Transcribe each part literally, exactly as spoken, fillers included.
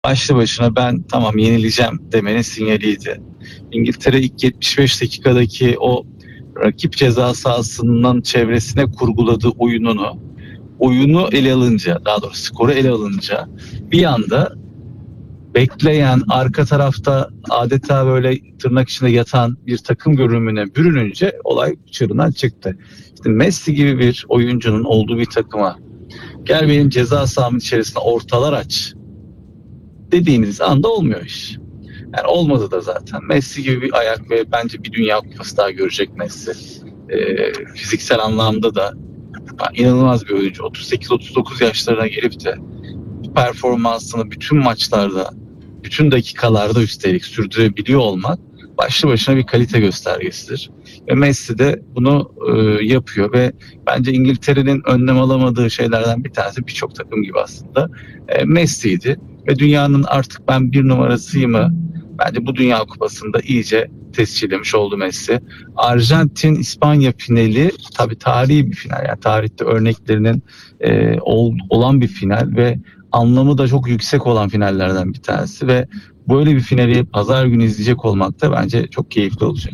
başlı başına ben tamam yenileceğim demenin sinyaliydi. İngiltere ilk yetmiş beş dakikadaki o rakip ceza sahasının çevresine kurguladığı oyununu, oyunu ele alınca, daha doğrusu skoru ele alınca bir anda bekleyen, arka tarafta adeta böyle tırnak içinde yatan bir takım görünümüne bürününce olay çığırından çıktı. İşte Messi gibi bir oyuncunun olduğu bir takıma gel benim ceza sahamın içerisinde ortalar aç dediğiniz anda olmuyor iş. Yani olmadı da zaten. Messi gibi bir ayak ve bence bir Dünya Kupası daha görecek Messi. Ee, fiziksel anlamda da inanılmaz bir oyuncu. otuz sekiz otuz dokuz yaşlarına gelip de performansını bütün maçlarda, bütün dakikalarda üstelik sürdürebiliyor olmak başlı başına bir kalite göstergesidir. Ve Messi de bunu e, yapıyor ve bence İngiltere'nin önlem alamadığı şeylerden bir tanesi birçok takım gibi aslında e, Messi'ydi. Ve dünyanın artık ben bir numarasıyımı bence bu Dünya Kupası'nda iyice tescillemiş oldu Messi. Arjantin-İspanya finali tabii tarihi bir final. Yani tarihte örneklerinin e, ol, olan bir final ve anlamı da çok yüksek olan finallerden bir tanesi ve böyle bir finali pazar günü izleyecek olmak da bence çok keyifli olacak.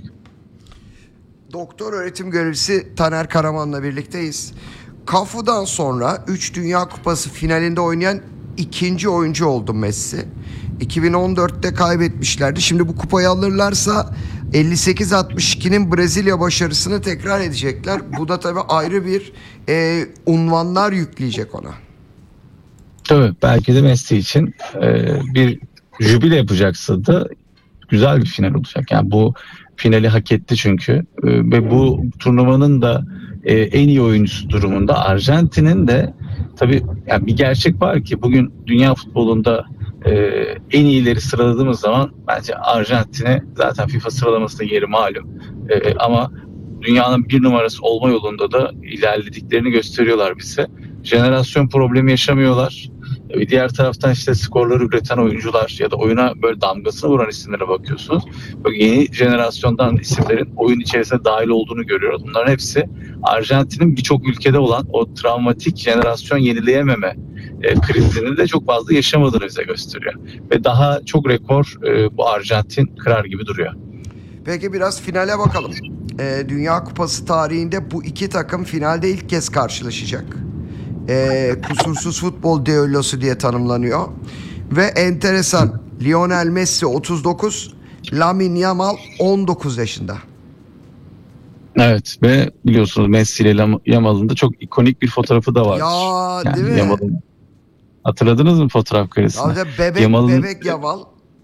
Doktor öğretim görevlisi Taner Karaman'la birlikteyiz. Cafu'dan sonra üç Dünya Kupası finalinde oynayan ikinci oyuncu oldu Messi. iki bin on dörtte kaybetmişlerdi. Şimdi bu kupayı alırlarsa elli sekiz altmış ikinin Brezilya başarısını tekrar edecekler. Bu da tabii ayrı bir e, unvanlar yükleyecek ona. Tabii belki de Messi için e, bir jübile yapacaksa da güzel bir final olacak. Yani bu finali hak etti çünkü e, ve bu turnuvanın da e, en iyi oyuncusu durumunda. Arjantin'in de tabii yani bir gerçek var ki bugün dünya futbolunda e, en iyileri sıraladığımız zaman bence Arjantin'e zaten FIFA sıralamasında yeri malum. E, ama dünyanın bir numarası olma yolunda da ilerlediklerini gösteriyorlar bize. Jenerasyon problemi yaşamıyorlar. Bir diğer taraftan işte skorları üreten oyuncular ya da oyuna böyle damgasını vuran isimlere bakıyorsunuz. Böyle yeni jenerasyondan isimlerin oyun içerisine dahil olduğunu görüyoruz. Bunların hepsi Arjantin'in birçok ülkede olan o travmatik jenerasyon yenileyememe e, krizini de çok fazla yaşamadığını bize gösteriyor. Ve daha çok rekor e, bu Arjantin kırar gibi duruyor. Peki biraz finale bakalım. Ee, Dünya Kupası tarihinde bu iki takım finalde ilk kez karşılaşacak. Ee, kusursuz futbol düellosu diye tanımlanıyor. Ve enteresan, Lionel Messi otuz dokuz, Lamine Yamal on dokuz yaşında. Evet ve biliyorsunuz Messi ile Yamal'ın da çok ikonik bir fotoğrafı da var. Ya Yani değil mi? Yamal'ın, hatırladınız mı fotoğraf karesini? Ya bebek, Yamal'ın, bebek Yamal.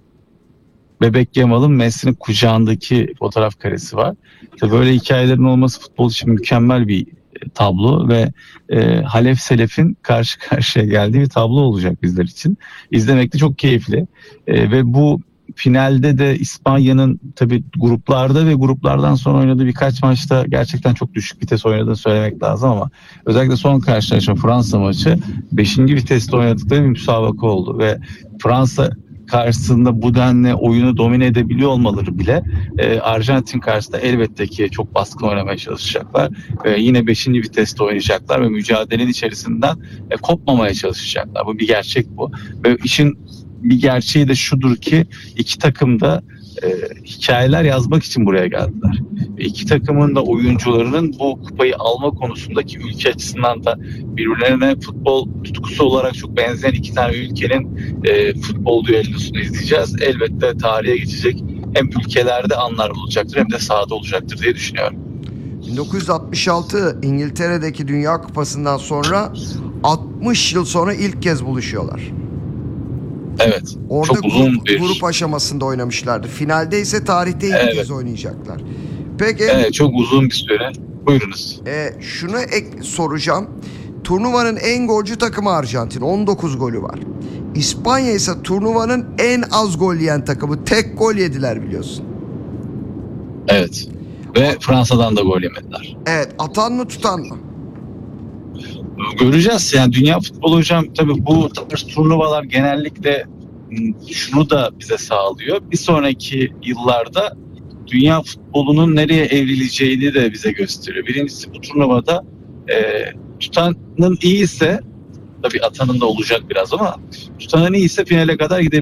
Bebek Yamal'ın Messi'nin kucağındaki fotoğraf karesi var. İşte böyle hikayelerin olması futbol için mükemmel bir tablo ve e, Halef Selef'in karşı karşıya geldiği bir tablo olacak bizler için. İzlemek de çok keyifli. E, ve bu finalde de İspanya'nın tabii gruplarda ve gruplardan sonra oynadığı birkaç maçta gerçekten çok düşük vites oynadığını söylemek lazım ama özellikle son karşılaşma Fransa maçı beşinci viteste oynadıkları bir müsabaka oldu ve Fransa karşısında bu denli oyunu domine edebiliyor olmaları bile e, Arjantin karşısında elbette ki çok baskın oynamaya çalışacaklar. E, yine beşinci viteste oynayacaklar ve mücadelenin içerisinden e, kopmamaya çalışacaklar. Bu bir gerçek bu. Ve işin bir gerçeği de şudur ki iki takım da e, hikayeler yazmak için buraya geldiler. Ve iki takımın da oyuncularının bu kupayı alma konusundaki ülke açısından da birbirlerine futbol tutkusu olarak çok benzeyen iki tane ülkenin e, futbol düellosunu izleyeceğiz. Elbette tarihe geçecek hem ülkelerde anlar olacaktır hem de sahada olacaktır diye düşünüyorum. bin dokuz yüz altmış altı İngiltere'deki Dünya Kupası'ndan sonra altmış yıl sonra ilk kez buluşuyorlar. Evet. Orada çok uzun grup, bir grup aşamasında oynamışlardı. Finalde ise tarihte ilk evet. kez oynayacaklar. Peki. Evet, çok uzun bir süre. Buyurunuz. E, şunu ek soracağım. Turnuvanın en golcü takımı Arjantin. on dokuz golü var. İspanya ise turnuvanın en az gol yiyen takımı. Tek gol yediler biliyorsun. Evet. Ve Fransa'dan da gol yemediler. Evet. Atan mı tutan mı? Göreceğiz. Yani dünya futbolu hocam tabii bu tarz turnuvalar genellikle şunu da bize sağlıyor. Bir sonraki yıllarda dünya futbolunun nereye evrileceğini de bize gösteriyor. Birincisi bu turnuvada e, tutanın iyiyse Tabii atanın da olacak biraz ama tutanan iyiyse finale kadar gidebilir.